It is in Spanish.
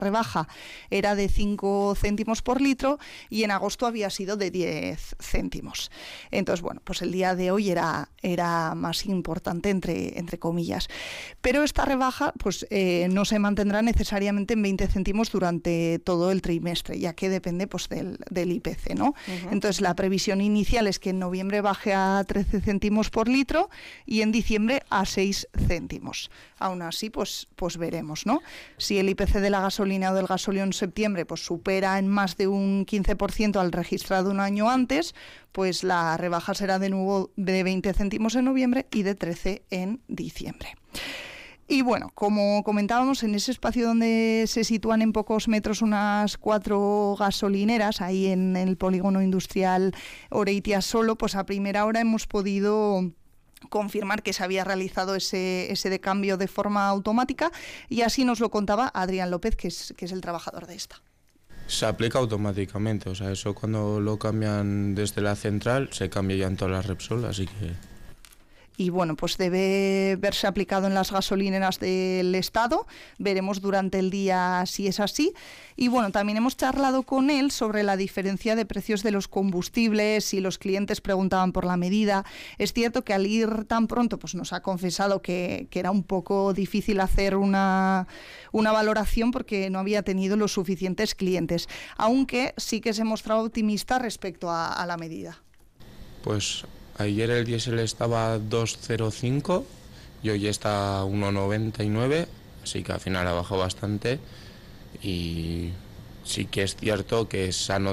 rebaja era de 5 céntimos por litro y en agosto había sido de 10 céntimos. Entonces, bueno, pues el día de hoy era más importante, entre comillas. Pero esta rebaja pues no se mantendrá necesariamente en 20 céntimos durante todo el trimestre, ya que depende pues del IPC, ¿no? Entonces, la previsión inicial es que en noviembre baje a 13 céntimos por litro y en diciembre a 6 céntimos. Aún así, pues veremos, ¿no? Si el IPC de la gasolina o del gasóleo en septiembre pues supera en más de un 15% al registrado un año antes, pues la rebaja será de nuevo de 20 céntimos en noviembre y de 13 en diciembre. Y bueno, como comentábamos, en ese espacio donde se sitúan en pocos metros unas 4 gasolineras, ahí en el polígono industrial Oreitia Solo, pues a primera hora hemos podido confirmar que se había realizado ese decambio de forma automática, y así nos lo contaba Adrián López, que es el trabajador de esta. Se aplica automáticamente, o sea, eso cuando lo cambian desde la central se cambia ya en todas las Repsol, así que... Y bueno, pues debe verse aplicado en las gasolineras del Estado. Veremos durante el día si es así. Y bueno, también hemos charlado con él sobre la diferencia de precios de los combustibles y los clientes preguntaban por la medida. Es cierto que al ir tan pronto pues nos ha confesado que era un poco difícil hacer una valoración porque no había tenido los suficientes clientes, aunque sí que se mostraba optimista respecto a la medida. Pues ayer el diésel estaba a 2,05 y hoy está a 1,99, así que al final ha bajado bastante y sí que es cierto que se ha notado